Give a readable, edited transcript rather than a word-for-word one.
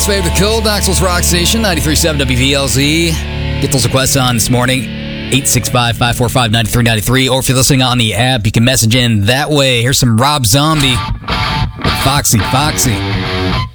Favorite Cold, Knoxville's Rock Station, 93.7 WVLZ. Get those requests on this morning, 865-545-9393. Or if you're listening on the app, you can message in that way. Here's some Rob Zombie. Foxy.